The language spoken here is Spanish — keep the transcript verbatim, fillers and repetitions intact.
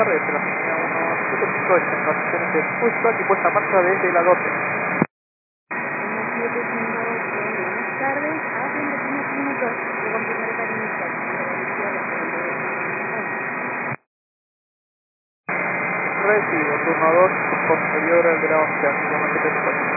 tardes, de la línea uno siete cinco ocho, en condiciones de pushback y puesta en marcha desde la doce. uno siete cinco ocho, buenas tardes, hacen vecinos minutos de confirmar para iniciar el servicio referente de once. Recibo, turno dos, posterior al de la once, así que no se te